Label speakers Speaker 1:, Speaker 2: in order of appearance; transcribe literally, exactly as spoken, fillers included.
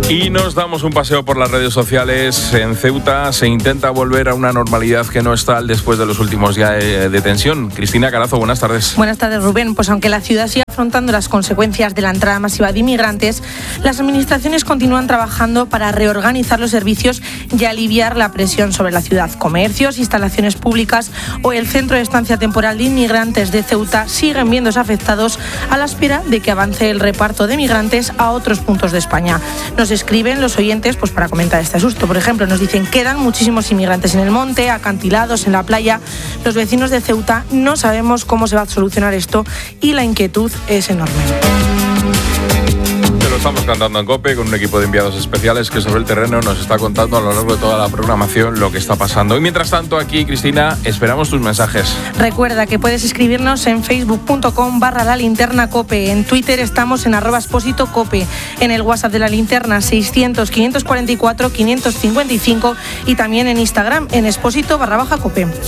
Speaker 1: Y nos damos un paseo por las redes sociales. En Ceuta se intenta volver a una normalidad que no es tal después de los últimos días de tensión. Cristina Carazo, buenas tardes.
Speaker 2: Buenas tardes, Rubén. Pues aunque la ciudad sigue afrontando las consecuencias de la entrada masiva de inmigrantes, las administraciones continúan trabajando para reorganizar los servicios y aliviar la presión sobre la ciudad. Comercios, instalaciones públicas o el centro de estancia temporal de inmigrantes de Ceuta siguen viéndose afectados a la espera de que avance el reparto de migrantes a otros puntos de España. Nos escriben los oyentes pues para comentar este asusto. Por ejemplo, nos dicen: quedan muchísimos inmigrantes en el monte, acantilados, en la playa. Los vecinos de Ceuta no sabemos cómo se va a solucionar esto y la inquietud es enorme.
Speaker 1: Te lo estamos cantando en COPE con un equipo de enviados especiales que sobre el terreno nos está contando a lo largo de toda la programación lo que está pasando. Y mientras tanto, aquí, Cristina, esperamos tus mensajes.
Speaker 2: Recuerda que puedes escribirnos en facebook.com barra la linterna cope. En Twitter estamos en arroba expósito cope. En el WhatsApp de la linterna seiscientos, quinientos cuarenta y cuatro, quinientos cincuenta y cinco y también en Instagram en expósito barra baja cope.